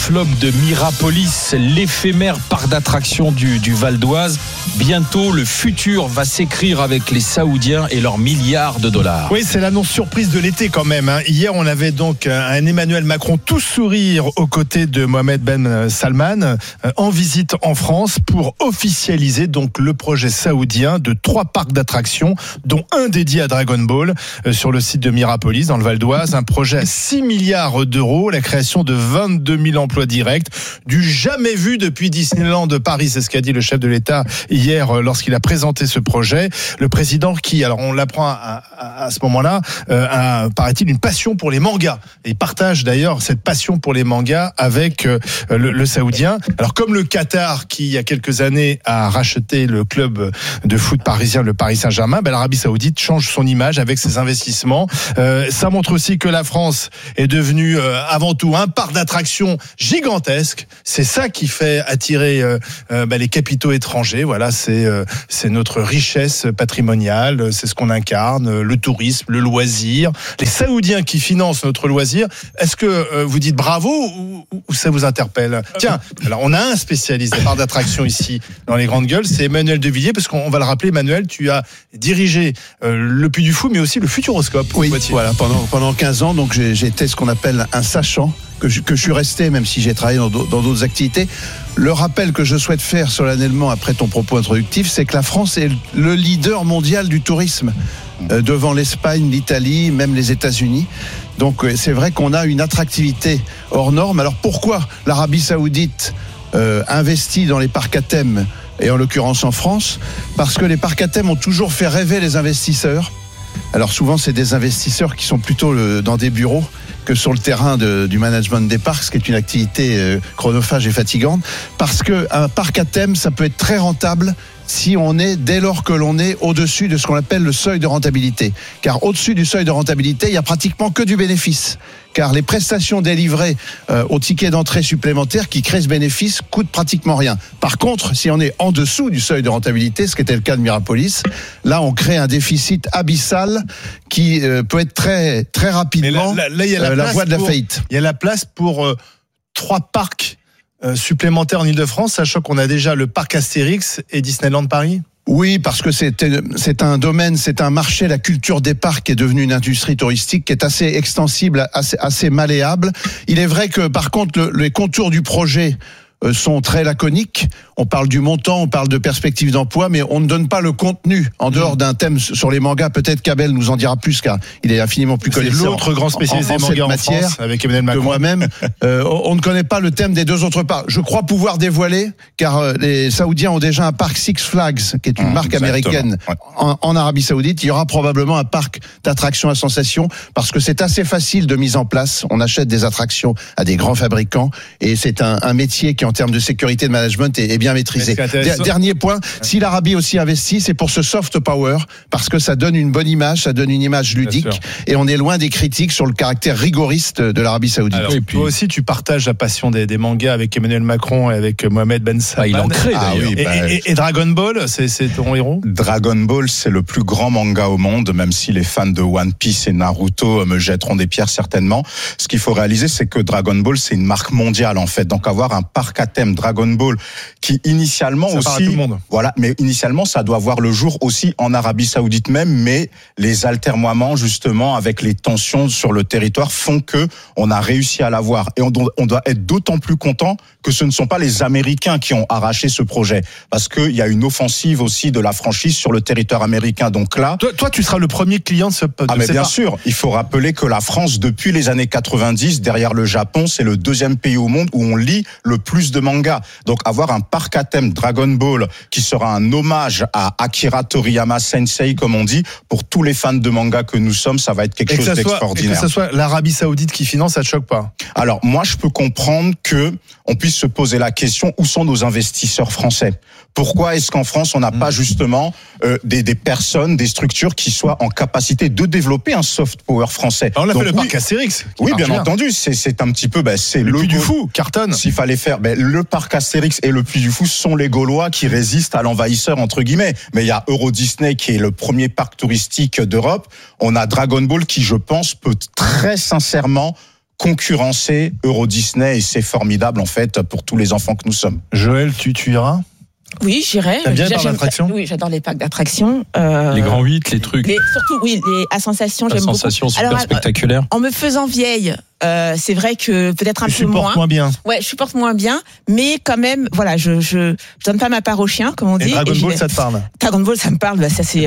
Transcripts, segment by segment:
flop de Mirapolis, l'éphémère parc d'attractions du Val d'Oise. Bientôt, le futur va s'écrire avec les Saoudiens et leurs milliards de dollars. Oui, c'est l'annonce surprise de l'été quand même. Hier, on avait donc un Emmanuel Macron tout sourire aux côtés de Mohamed Ben Salman en visite en France pour officialiser donc le projet saoudien de 3 parcs d'attractions, dont un dédié à Dragon Ball sur le site de Mirapolis dans le Val d'Oise. Un projet à 6 milliards d'euros, la création de 22 000 emplois directs, du jamais vu depuis Disneyland de Paris. C'est ce qu'a dit le chef de l'État hier lorsqu'il a présenté ce projet. Le président qui, alors on l'apprend à ce moment-là, a, paraît-il, une passion pour les mangas. Et il partage d'ailleurs cette passion pour les mangas avec le Saoudien. Alors comme le Qatar, qui il y a quelques années a racheté le club de foot parisien, le Paris Saint-Germain, l'Arabie Saoudite change son image avec ses investissements. Ça montre aussi que la France est devenue avant tout un parc d'attractions gigantesque. C'est ça qui fait attirer les capitaux étrangers. Voilà, c'est notre richesse patrimoniale, c'est ce qu'on incarne, le tourisme, le loisir. Les Saoudiens qui financent notre loisir. Est-ce que vous dites bravo ou ça vous interpelle? Tiens, alors on a un spécialiste des parcs d'attractions ici dans les Grandes Gueules, c'est Emmanuel Devilliers, parce qu'on va le rappeler, Emmanuel, tu as dirigé le Puy du Fou, mais aussi le Futuroscope. Oui, voilà, pendant 15 ans, donc j'ai été ce qu'on appelle un sachant, que je suis resté, même si j'ai travaillé dans d'autres activités. Le rappel que je souhaite faire solennellement après ton propos introductif, c'est que la France est le leader mondial du tourisme, devant l'Espagne, l'Italie, même les États-Unis. Donc c'est vrai qu'on a une attractivité hors norme. Alors pourquoi l'Arabie Saoudite investit dans les parcs à thème, et en l'occurrence en France? Parce que les parcs à thème ont toujours fait rêver les investisseurs. Alors souvent c'est des investisseurs qui sont plutôt dans des bureaux que sur le terrain du management des parcs, ce qui est une activité chronophage et fatigante, parce qu'un parc à thème, ça peut être très rentable dès lors que l'on est au-dessus de ce qu'on appelle le seuil de rentabilité. Car au-dessus du seuil de rentabilité, il n'y a pratiquement que du bénéfice. Car les prestations délivrées au ticket d'entrée supplémentaire qui créent ce bénéfice coûtent pratiquement rien. Par contre, si on est en dessous du seuil de rentabilité, ce qui était le cas de Mirapolis, là on crée un déficit abyssal qui peut être très, très rapidement là, il y a la voie de la faillite. Il y a la place pour 3 parcs supplémentaires en Ile-de-France, sachant qu'on a déjà le parc Astérix et Disneyland Paris. Oui, parce que c'est un domaine, c'est un marché, la culture des parcs qui est devenue une industrie touristique qui est assez extensible, assez malléable. Il est vrai que par contre les contours du projet sont très laconiques. On parle du montant, on parle de perspectives d'emploi, mais on ne donne pas le contenu en dehors d'un thème sur les mangas. Peut-être qu'Abel nous en dira plus, car il est infiniment plus connaisseur. C'est l'autre grand spécialiste des mangas en France, avec Emmanuel Macron. Que moi-même. On ne connaît pas le thème des 2 autres parcs. Je crois pouvoir dévoiler, car les Saoudiens ont déjà un parc Six Flags, qui est une marque américaine en Arabie Saoudite. Il y aura probablement un parc d'attractions à sensations, parce que c'est assez facile de mise en place. On achète des attractions à des grands fabricants, et c'est un métier qui, en termes de sécurité de management, est bien maîtrisé. Dernier point, si l'Arabie aussi investit, c'est pour ce soft power, parce que ça donne une bonne image, ça donne une image ludique, et on est loin des critiques sur le caractère rigoriste de l'Arabie Saoudite. Alors, toi aussi, tu partages la passion des mangas avec Emmanuel Macron et avec Mohamed Ben Salman. Il en crée d'ailleurs. Et Dragon Ball, c'est ton héros? Dragon Ball, c'est le plus grand manga au monde, même si les fans de One Piece et Naruto me jetteront des pierres certainement. Ce qu'il faut réaliser, c'est que Dragon Ball, c'est une marque mondiale en fait. Donc avoir un parc à thème Dragon Ball qui initialement ça aussi, voilà, mais initialement ça doit voir le jour aussi en Arabie Saoudite même, mais les altermoiements justement avec les tensions sur le territoire font que on a réussi à l'avoir, et on doit être d'autant plus content que ce ne sont pas les Américains qui ont arraché ce projet, parce qu'il y a une offensive aussi de la franchise sur le territoire américain. Donc là, toi tu seras le premier client de ce mais bien sûr, il faut rappeler que la France depuis les années 90, derrière le Japon, c'est le 2e pays au monde où on lit le plus de mangas. Donc avoir un parc à thème Dragon Ball qui sera un hommage à Akira Toriyama Sensei, comme on dit, pour tous les fans de manga que nous sommes, ça va être quelque chose d'extraordinaire. Et que ce soit l'Arabie Saoudite qui finance, ça te choque pas? Alors moi, je peux comprendre que on puisse se poser la question, où sont nos investisseurs français? Pourquoi est-ce qu'en France, on n'a pas justement des personnes, des structures qui soient en capacité de développer un soft power français? Alors on a fait le parc Astérix. Oui, bien entendu, c'est un petit peu, c'est le Puy du Fou, cartonne. S'il fallait faire, le parc Astérix et le Puy du Fou sont les Gaulois qui résistent à l'envahisseur entre guillemets. Mais il y a Euro Disney qui est le premier parc touristique d'Europe. On a Dragon Ball qui, je pense, peut très sincèrement concurrencer Euro Disney et c'est formidable en fait pour tous les enfants que nous sommes. Joël, tu iras? Oui, j'irai. T'aimes bien les parcs d'attractions? Oui, j'adore les parcs d'attractions. Les grands 8, les trucs. Surtout, oui, les sensations, j'aime beaucoup. Sensations super spectaculaires. En me faisant vieille, c'est vrai que peut-être un peu moins bien. Ouais, je supporte moins bien, mais quand même, voilà, je donne pas ma part au chien, comme on dit. Et Dragon Ball, ça te parle? Dragon Ball, ça me parle. Ça c'est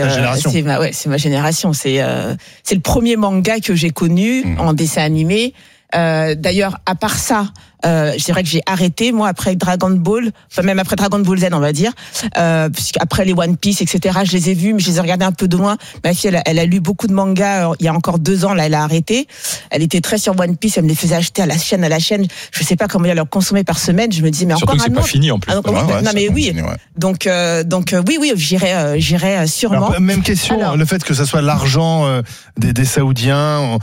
ma génération. C'est le premier manga que j'ai connu en dessin animé. D'ailleurs, à part ça, c'est vrai que j'ai arrêté moi après Dragon Ball, enfin même après Dragon Ball Z on va dire, puisqu'après les One Piece etc. Je les ai vus, mais je les ai regardés un peu de loin. Ma fille elle a lu beaucoup de mangas il y a encore 2 ans là, elle a arrêté. Elle était très sur One Piece, elle me les faisait acheter à la chaîne. Je sais pas comment elle leur consommer par semaine. Je me dis mais surtout encore que c'est pas fini en plus. Non mais oui. Fini, ouais. Donc oui j'irai sûrement. Alors, même question. Alors, le fait que ça soit l'argent des Saoudiens,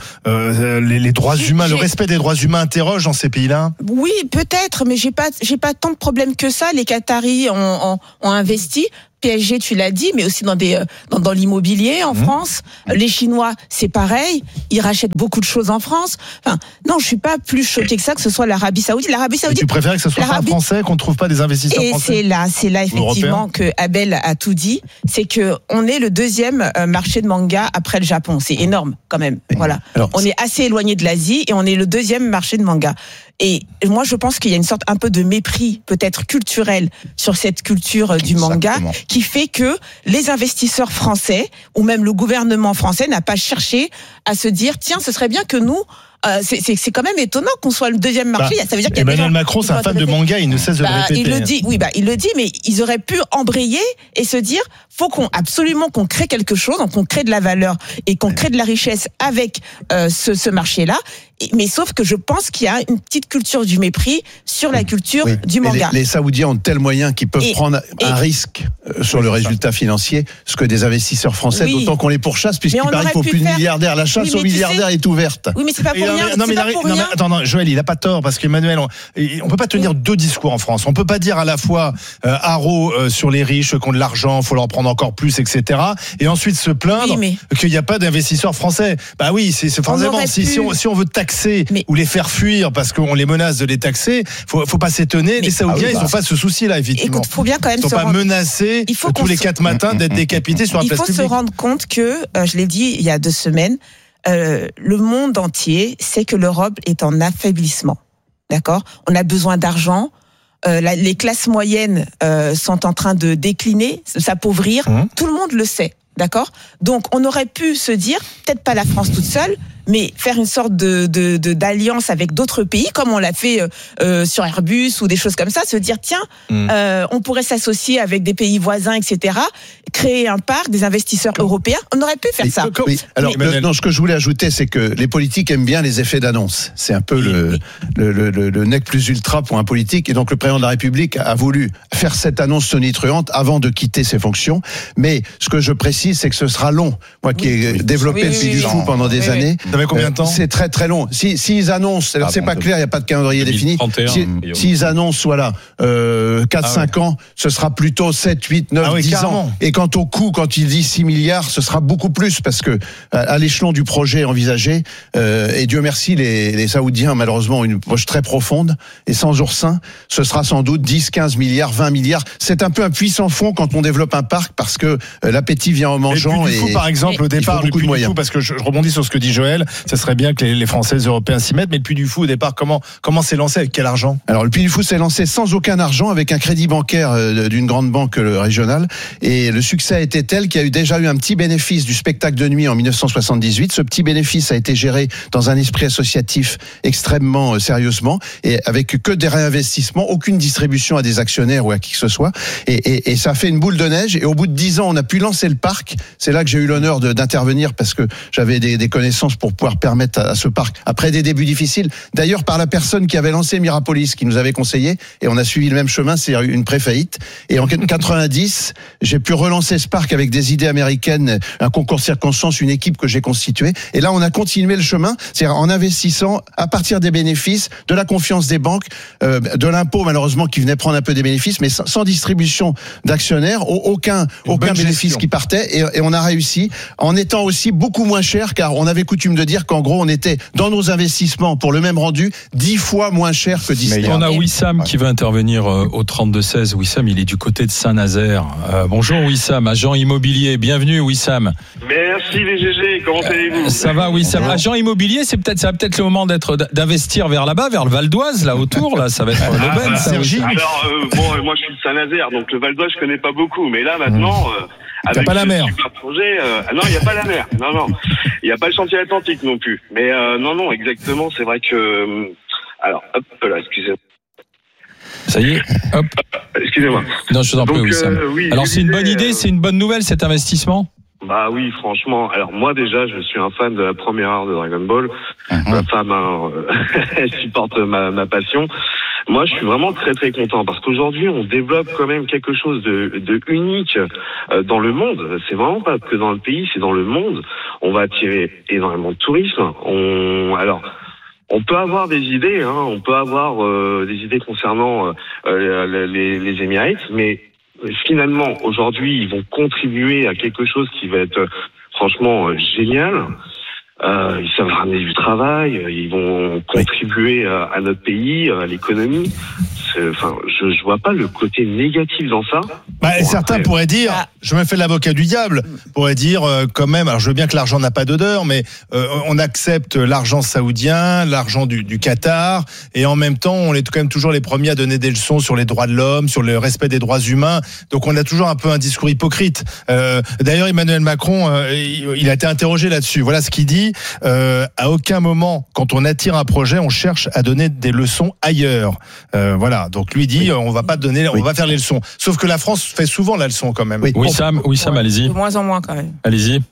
les droits humains, le respect des droits humains interroge dans ces pays-là. Oui, peut-être, mais j'ai pas tant de problèmes que ça. Les Qataris ont investi. PSG, tu l'as dit, mais aussi dans l'immobilier en France. Les Chinois, c'est pareil. Ils rachètent beaucoup de choses en France. Enfin, non, je suis pas plus choquée que ça que ce soit l'Arabie Saoudite. Et tu préfères que ce soit pas français, qu'on ne trouve pas des investisseurs français? Et c'est là effectivement que Abel a tout dit. C'est que on est le 2e marché de manga après le Japon. C'est énorme quand même. Voilà. Alors, on est assez éloigné de l'Asie et on est le 2e marché de manga. Et moi, je pense qu'il y a une sorte un peu de mépris, peut-être culturel, sur cette culture du manga, qui fait que les investisseurs français, ou même le gouvernement français, n'a pas cherché à se dire, tiens, ce serait bien que nous, c'est quand même étonnant qu'on soit le 2e marché. Ça veut dire qu'il y a Emmanuel Macron, c'est un fan de manga, il ne cesse de le répéter. Il le dit, mais ils auraient pu embrayer et se dire, faut absolument qu'on crée quelque chose, donc qu'on crée de la valeur et qu'on crée de la richesse avec ce marché-là. Mais sauf que je pense qu'il y a une petite culture du mépris sur la culture du manga. Les Saoudiens ont tel moyen qu'ils peuvent prendre un risque sur le résultat financier, ce que des investisseurs français, d'autant qu'on les pourchasse, puisqu'il paraît qu'il ne faut plus de milliardaires. La chasse aux milliardaires est ouverte. Oui, mais c'est pas pour rien. Attends, Joël, il n'a pas tort, parce qu'Emmanuel, on ne peut pas tenir 2 discours en France. On ne peut pas dire à la fois haro sur les riches qui ont de l'argent, il faut leur prendre encore plus, etc. Et ensuite se plaindre qu'il n'y a pas d'investisseurs français. Bah oui, c'est forcément, si on veut taxer ou les faire fuir parce qu'on les menace de les taxer, faut pas s'étonner. Les Saoudiens, ils n'ont pas ce souci-là, effectivement. Écoute, faut bien quand même ils ne sont pas menacés tous les 4 matins d'être décapités sur la place publique. Il faut se rendre compte que, je l'ai dit il y a 2 semaines, le monde entier sait que l'Europe est en affaiblissement. D'accord ? On a besoin d'argent. Les classes moyennes sont en train de décliner, de s'appauvrir. Tout le monde le sait. D'accord ? Donc, on aurait pu se dire, peut-être pas la France toute seule, mais faire une sorte d'alliance avec d'autres pays, comme on l'a fait sur Airbus ou des choses comme ça, se dire, tiens, on pourrait s'associer avec des pays voisins, etc., créer un parc, des investisseurs européens. On aurait pu faire ça. Oui. Alors, ce que je voulais ajouter, c'est que les politiques aiment bien les effets d'annonce. C'est un peu le nec plus ultra pour un politique. Et donc, le président de la République a voulu faire cette annonce tonitruante avant de quitter ses fonctions. Mais ce que je précise, c'est que ce sera long. Moi qui ai développé le Puy du Fou pendant des années. Ça fait combien de temps ? C'est très très long. S'ils annoncent, alors c'est pas clair, il n'y a pas de calendrier défini. S'ils annoncent, 4-5 ans, ce sera plutôt 7, 8, 9, 10 ans. Et quant au coût, quand il dit 6 milliards, ce sera beaucoup plus parce que à l'échelon du projet envisagé, et Dieu merci, les Saoudiens malheureusement ont une poche très profonde, et sans oursin, ce sera sans doute 10, 15 milliards, 20 milliards. C'est un peu un puits sans fond quand on développe un parc parce que l'appétit vient en mangeant. Et le Puy du Fou, par exemple, au départ, le Puy du Fou, parce que je rebondis sur ce que dit Joël, ça serait bien que les Français, les Européens s'y mettent, mais le Puy du Fou, au départ, comment c'est lancé, avec quel argent ? Alors, le Puy du Fou s'est lancé sans aucun argent, avec un crédit bancaire d'une grande banque régionale, et le succès a été tel qu'il y a déjà eu un petit bénéfice du spectacle de nuit en 1978. Ce petit bénéfice a été géré dans un esprit associatif extrêmement sérieusement, et avec que des réinvestissements, aucune distribution à des actionnaires ou à qui que ce soit, et ça a fait une boule de neige, et au bout de 10 ans, on a pu lancer le parc. C'est là que j'ai eu l'honneur d'intervenir parce que j'avais des connaissances pour pouvoir permettre à ce parc, après des débuts difficiles, d'ailleurs par la personne qui avait lancé Mirapolis, qui nous avait conseillé, et on a suivi le même chemin, c'est une pré-faillite. Et en 90, j'ai pu relancer ce parc avec des idées américaines, un concours circonstance, une équipe que j'ai constituée. Et là, on a continué le chemin, c'est-à-dire en investissant à partir des bénéfices, de la confiance des banques, de l'impôt malheureusement qui venait prendre un peu des bénéfices, mais sans distribution d'actionnaires, aucun bénéfice qui partait. Et on a réussi en étant aussi beaucoup moins cher, car on avait coutume de de dire qu'en gros, on était dans nos investissements pour le même rendu 10 fois moins cher que Disney. On a Wissam qui va intervenir au 32-16. Wissam, il est du côté de Saint-Nazaire. Bonjour Wissam, agent immobilier. Bienvenue Wissam. Merci les GG, comment allez-vous? Ça va Wissam. Agent immobilier, ça va peut-être le moment d'investir vers là-bas, vers le Val d'Oise, là autour. Là, ça va être l'aubaine. Alors, moi je suis de Saint-Nazaire, donc le Val d'Oise je connais pas beaucoup. Mais là maintenant... T'as pas la mer. Super projet, non, il n'y a pas la mer. Non. Il n'y a pas le chantier Atlantique non plus. Mais non, exactement. C'est vrai que... alors, hop là, excusez-moi. Ça y est, hop. Excusez-moi. Non, je vous en prie, Wissam. Oui, alors, c'est une bonne idée, c'est une bonne nouvelle cet investissement? Bah oui, franchement. Alors moi déjà, je suis un fan de la première heure de Dragon Ball. Ma femme, elle supporte ma passion. Moi, je suis vraiment très très content parce qu'aujourd'hui, on développe quand même quelque chose de unique dans le monde. C'est vraiment pas que dans le pays, c'est dans le monde. On va attirer énormément de tourisme. On peut avoir des idées, on peut avoir des idées concernant les Émirates, mais finalement, aujourd'hui, ils vont contribuer à quelque chose qui va être franchement génial. Ils savent ramener du travail, ils vont contribuer à notre pays, à l'économie. Enfin, je vois pas le côté négatif dans ça. Certains pourraient dire, je me fais l'avocat du diable, pourraient dire quand même, alors je veux bien que l'argent n'a pas d'odeur, mais on accepte l'argent saoudien, l'argent du Qatar, et en même temps, on est quand même toujours les premiers à donner des leçons sur les droits de l'homme, sur le respect des droits humains. Donc on a toujours un peu un discours hypocrite. D'ailleurs, Emmanuel Macron, il a été interrogé là-dessus. Voilà ce qu'il dit. À aucun moment, quand on attire un projet, on cherche à donner des leçons ailleurs. Voilà. Donc lui dit, on va pas donner, on va faire les leçons. Sauf que la France fait souvent la leçon quand même. Wissam, allez-y. De moins en moins quand même. Allez-y.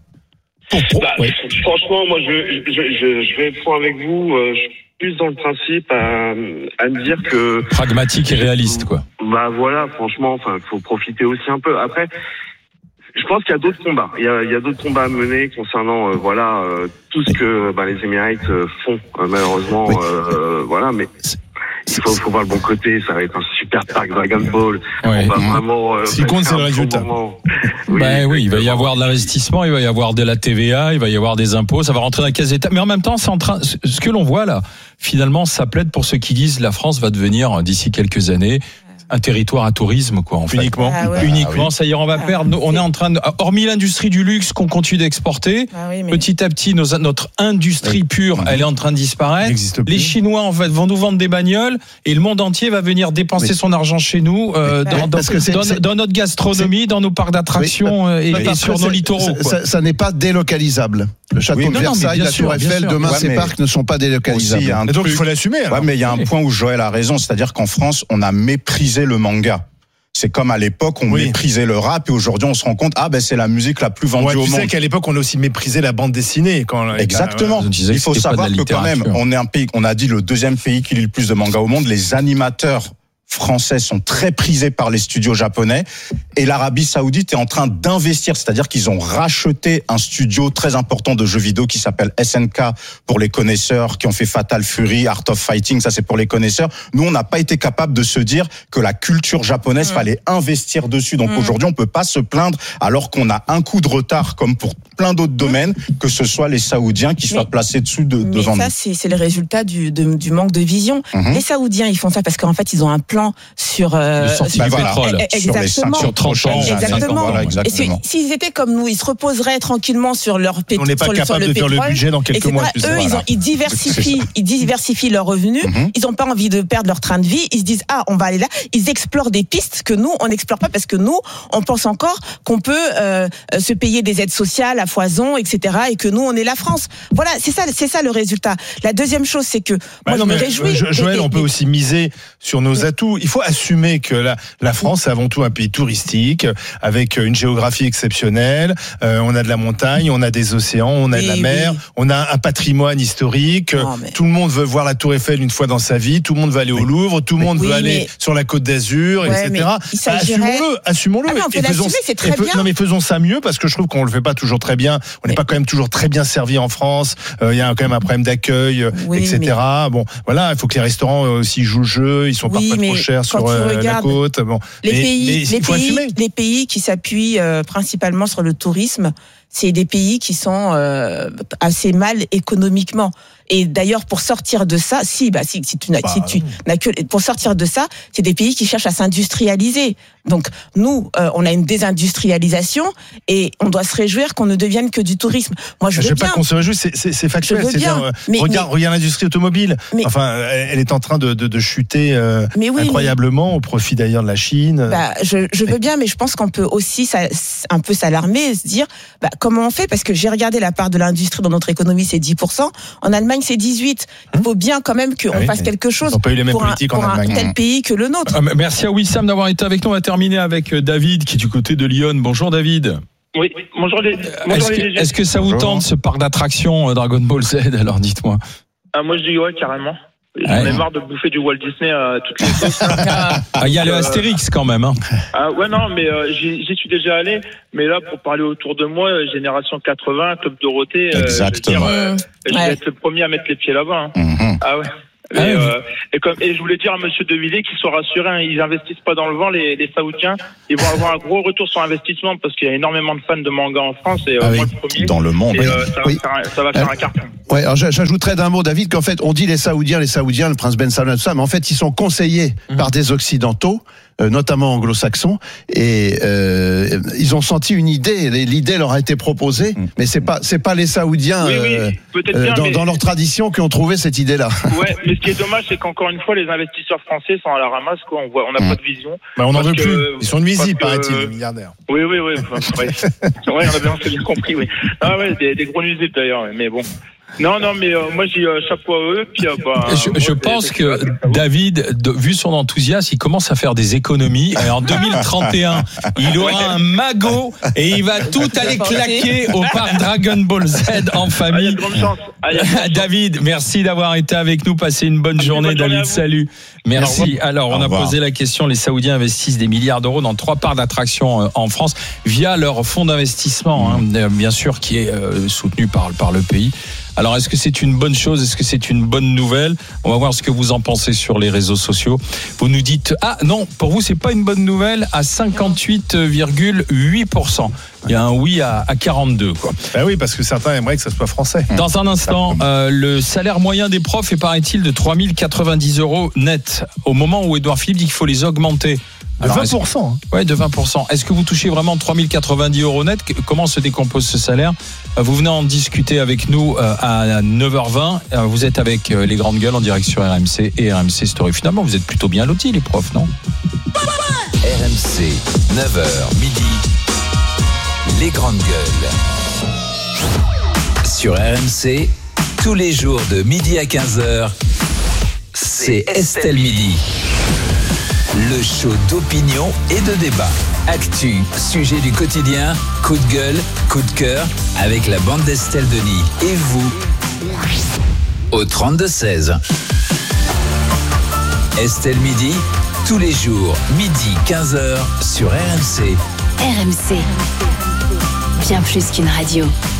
Franchement, moi, je vais être franc avec vous. Je suis plus dans le principe à me dire que pragmatique et réaliste, quoi. Bah voilà, franchement, enfin, faut profiter aussi un peu. Après, je pense qu'il y a d'autres combats. Il y a d'autres combats à mener concernant tout ce que les Émirates font malheureusement. Voilà, mais il faut voir le bon côté. Ça va être un super parc Dragon Ball. On va vraiment. Ce qui compte, c'est le résultat. Oui, il va y avoir de l'investissement, il va y avoir de la TVA, il va y avoir des impôts, ça va rentrer dans la caisse d'État. Mais en même temps, ce que l'on voit là, finalement, ça plaide pour ceux qui disent la France va devenir d'ici quelques années un territoire à tourisme, quoi, en fait. Uniquement. Uniquement. Ça y est, on va perdre. On est en train de, hormis l'industrie du luxe qu'on continue d'exporter, petit à petit, notre industrie pure, elle est en train de disparaître. Les Chinois, en fait, vont nous vendre des bagnoles et le monde entier va venir dépenser son argent chez nous, dans notre gastronomie, dans nos parcs d'attractions et sur nos littoraux. Ça n'est pas délocalisable. Le château de Versailles, la Tour Eiffel, demain, ces parcs ne sont pas délocalisables. Donc, il faut l'assumer. Mais il y a un point où Joël a raison, c'est-à-dire qu'en France, on a méprisé le manga. C'est comme à l'époque, on méprisait le rap et aujourd'hui, on se rend compte, c'est la musique la plus vendue au monde. Tu sais qu'à l'époque, on a aussi méprisé la bande dessinée. Exactement. Il faut savoir que quand même, on est un pays, on a dit le deuxième pays qui lit le plus de mangas au monde. Les animateurs français sont très prisés par les studios japonais et l'Arabie Saoudite est en train d'investir, c'est-à-dire qu'ils ont racheté un studio très important de jeux vidéo qui s'appelle SNK pour les connaisseurs, qui ont fait Fatal Fury, Art of Fighting, ça c'est pour les connaisseurs. Nous, on n'a pas été capable de se dire que la culture japonaise fallait investir dessus. Donc aujourd'hui, on peut pas se plaindre alors qu'on a un coup de retard comme pour plein d'autres domaines, que ce soit les Saoudiens qui soient placés devant nous. Ça, c'est le résultat du manque de vision. Les Saoudiens, ils font ça parce qu'en fait, ils ont un plan sur le sortie du pétrole, sur 30 ans, exactement. Et s'ils étaient comme nous, ils se reposeraient tranquillement sur leur pétrole. On n'est pas capable de faire le budget dans quelques mois. Eux, ils diversifient leurs revenus. Ils n'ont pas envie de perdre leur train de vie. Ils se disent on va aller là. Ils explorent des pistes que nous on n'explore pas parce que nous on pense encore qu'on peut se payer des aides sociales à foison, etc. Et que nous on est la France. Voilà, c'est ça le résultat. La deuxième chose, c'est que moi je me réjouis. Joël, on peut aussi miser sur nos atouts. Il faut assumer que la France c'est avant tout un pays touristique avec une géographie exceptionnelle. On a de la montagne, on a des océans, on a de la mer, on a un patrimoine historique. Tout le monde veut voir la Tour Eiffel une fois dans sa vie. Tout le monde veut aller au Louvre. Tout le monde veut aller sur la Côte d'Azur, etc. Assumons-le. On peut l'assumer, c'est très bien. Non, mais faisons ça mieux parce que je trouve qu'on le fait pas toujours très bien. On n'est pas quand même toujours très bien servi en France. Il y a quand même un problème d'accueil, etc. Bon, voilà, il faut que les restaurants aussi jouent le jeu. Ils sont parfois trop chers sur la côte. Bon, les pays qui s'appuient principalement sur le tourisme, c'est des pays qui sont assez mal économiquement. Et d'ailleurs, pour sortir de ça, pour sortir de ça, c'est des pays qui cherchent à s'industrialiser. Donc, nous, on a une désindustrialisation et on doit se réjouir qu'on ne devienne que du tourisme. Moi, je veux bien. Pas qu'on se réjouisse, c'est factuel. C'est-à-dire, regarde l'industrie automobile. Elle est en train de chuter incroyablement au profit d'ailleurs de la Chine. Je veux bien, mais je pense qu'on peut aussi un peu s'alarmer et se dire comment on fait, parce que j'ai regardé la part de l'industrie dans notre économie, c'est 10%. En Allemagne, c'est 18%. Il faut bien quand même qu'on fasse quelque chose pour un tel pays que le nôtre. Merci à Wissam d'avoir été avec nous. On va terminer avec David qui est du côté de Lyon. Bonjour David. Oui, bonjour les Est-ce que ça vous tente ce parc d'attractions Dragon Ball Z? Alors dites-moi. Moi je dis ouais, carrément. J'en ai marre de bouffer du Walt Disney toutes les sauces. Il y a le Astérix quand même. Ouais, non, mais j'y suis déjà allé. Mais là, pour parler autour de moi, Génération 80, Club Dorothée. Exactement. Je vais être le premier à mettre les pieds là-bas. Ah ouais. Et je voulais dire à monsieur De Villiers qu'ils soient rassurés, ils investissent pas dans le vent, les Saoudiens. Ils vont avoir un gros retour sur investissement parce qu'il y a énormément de fans de manga en France et moi le premier. Dans le monde. Ça va faire un carton. Ouais, alors j'ajouterais d'un mot, David, qu'en fait, on dit les Saoudiens, le prince Ben Salman, tout ça, mais en fait, ils sont conseillés par des Occidentaux, notamment anglo-saxons, et ils ont senti une idée. L'idée leur a été proposée, mais c'est pas les Saoudiens dans leur tradition qui ont trouvé cette idée-là. Ouais, mais ce qui est dommage, c'est qu'encore une fois, les investisseurs français sont à la ramasse, quoi. On n'a pas de vision. On n'en veut plus. Ils sont nuisibles, paraît-il, les milliardaires. Oui. Ouais, on a bien compris, oui. Ah ouais, des gros nuisibles d'ailleurs, mais bon. Non, mais moi j'ai chapeau à eux. Puis, je pense que David, vu son enthousiasme, il commence à faire des économies. Et en 2031, il aura un magot et il va tout aller claquer au parc Dragon Ball Z en famille. Il y a de grandes chances. David, merci d'avoir été avec nous. Passez une bonne journée, David. Salut. Merci. Alors, on a posé la question. Les Saoudiens investissent des milliards d'euros dans 3 parcs d'attractions en France via leur fonds d'investissement, bien sûr, qui est soutenu par le pays. Alors, est-ce que c'est une bonne chose? Est-ce que c'est une bonne nouvelle? On va voir ce que vous en pensez sur les réseaux sociaux. Vous nous dites, non, pour vous, c'est pas une bonne nouvelle, à 58,8%. Il y a un oui à 42, quoi. Oui, parce que certains aimeraient que ça soit français. Dans un instant, le salaire moyen des profs est, paraît-il, de 3 090 € net. Au moment où Édouard Philippe dit qu'il faut les augmenter. Alors, 20%. Oui, de 20%. Est-ce que vous touchez vraiment 3 090 € net? Comment se décompose ce salaire? Vous venez en discuter avec nous à 9h20. Vous êtes avec les grandes gueules en direct sur RMC et RMC Story. Finalement, vous êtes plutôt bien lotis, les profs, non? RMC, 9h midi. Les grandes gueules. Sur RMC, tous les jours de midi à 15h, c'est Estelle Midi. Le show d'opinion et de débat. Actu, sujet du quotidien, coup de gueule, coup de cœur, avec la bande d'Estelle Denis. Et vous, au 32-16. Estelle Midi, tous les jours, midi 15h, sur RMC. RMC, bien plus qu'une radio.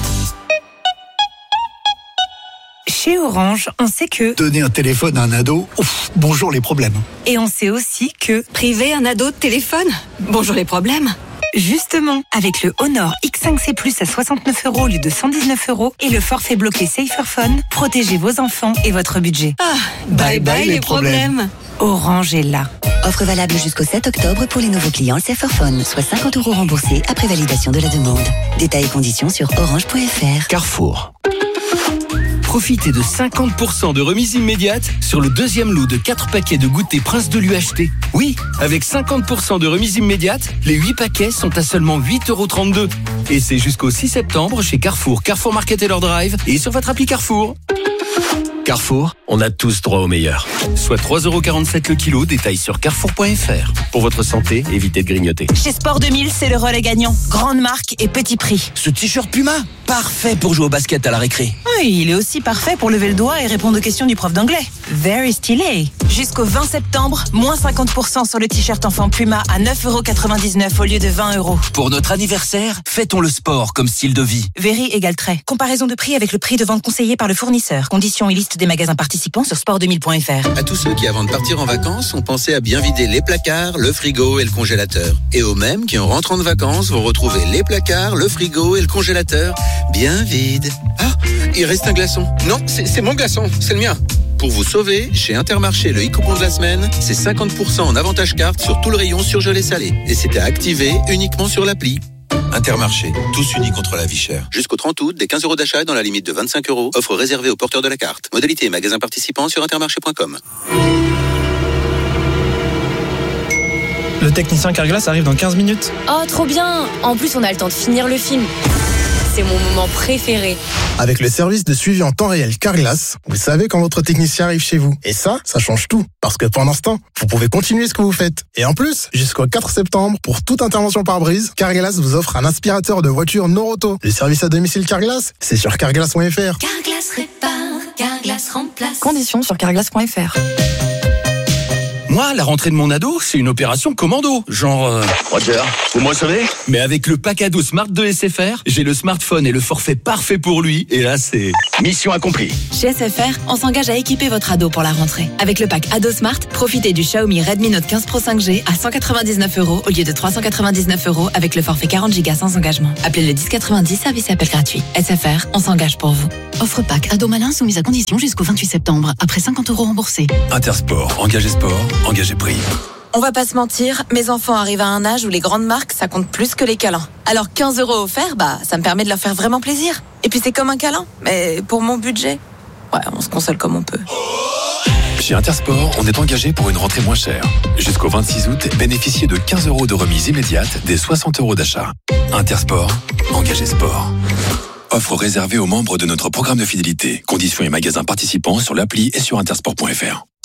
Chez Orange, on sait que donner un téléphone à un ado, bonjour les problèmes. Et on sait aussi que priver un ado de téléphone, bonjour les problèmes. Justement, avec le Honor X5C Plus à 69 € au lieu de 119 € et le forfait bloqué Saferphone, protégez vos enfants et votre budget. Bye bye les problèmes. Orange est là. Offre valable jusqu'au 7 octobre pour les nouveaux clients Saferphone, soit 50 € remboursés après validation de la demande. Détails et conditions sur orange.fr. Carrefour. Profitez de 50% de remise immédiate sur le deuxième lot de 4 paquets de goûter Prince de l'UHT. Oui, avec 50% de remise immédiate, les 8 paquets sont à seulement 8,32 €. Et c'est jusqu'au 6 septembre chez Carrefour, Carrefour Market et leur drive et sur votre appli Carrefour. Carrefour, on a tous droit au meilleur. Soit 3,47 € le kilo, détail sur carrefour.fr. Pour votre santé, évitez de grignoter. Chez Sport 2000, c'est le relais gagnant. Grande marque et petit prix. Ce t-shirt Puma, parfait pour jouer au basket à la récré. Oui, il est aussi parfait pour lever le doigt et répondre aux questions du prof d'anglais. Very stylé. Jusqu'au 20 septembre, moins 50% sur le t-shirt enfant Puma à 9,99 € au lieu de 20 €. Pour notre anniversaire, fêtons le sport comme style de vie. Very égale trait. Comparaison de prix avec le prix de vente conseillé par le fournisseur. Conditions et liste liste des magasins participants sur sport2000.fr. À tous ceux qui, avant de partir en vacances, ont pensé à bien vider les placards, le frigo et le congélateur. Et aux mêmes qui, en rentrant de vacances, vont retrouver les placards, le frigo et le congélateur bien vides. Ah, il reste un glaçon. Non, c'est mon glaçon, c'est le mien. Pour vous sauver, chez Intermarché, le e-coupon de la semaine, c'est 50% en avantage carte sur tout le rayon surgelé salé. Et c'est à activer uniquement sur l'appli. Intermarché, tous unis contre la vie chère. Jusqu'au 30 août, des 15 € d'achat dans la limite de 25 €. Offre réservée aux porteurs de la carte. Modalité et magasins participants sur intermarché.com. Le technicien Carglass arrive dans 15 minutes. Oh, trop bien! En plus, on a le temps de finir le film. C'est mon moment préféré. Avec le service de suivi en temps réel Carglass, vous savez quand votre technicien arrive chez vous. Et ça change tout. Parce que pendant ce temps, vous pouvez continuer ce que vous faites. Et en plus, jusqu'au 4 septembre, pour toute intervention par brise, Carglass vous offre un aspirateur de voiture Noroto. Le service à domicile Carglass, c'est sur carglass.fr. Carglass répare, Carglass remplace. Conditions sur carglass.fr. Moi, la rentrée de mon ado, c'est une opération commando. Genre... Roger, vous me recevez? Mais avec le pack ado Smart de SFR, j'ai le smartphone et le forfait parfait pour lui. Et là, c'est... Mission accomplie. Chez SFR, on s'engage à équiper votre ado pour la rentrée. Avec le pack ado Smart, profitez du Xiaomi Redmi Note 15 Pro 5G à 199 € au lieu de 399 € avec le forfait 40 Go sans engagement. Appelez le 1090, service et appel gratuit. SFR, on s'engage pour vous. Offre pack ado malin soumise à condition jusqu'au 28 septembre. Après 50 € remboursés. Intersport, engagé sport, engagé prix. On va pas se mentir, mes enfants arrivent à un âge où les grandes marques, ça compte plus que les câlins. Alors 15 € offerts, ça me permet de leur faire vraiment plaisir. Et puis c'est comme un câlin, mais pour mon budget, ouais, on se console comme on peut. Chez Intersport, on est engagé pour une rentrée moins chère. Jusqu'au 26 août, bénéficiez de 15 € de remise immédiate des 60 € d'achat. Intersport, engagé sport. Offre réservée aux membres de notre programme de fidélité. Conditions et magasins participants sur l'appli et sur intersport.fr.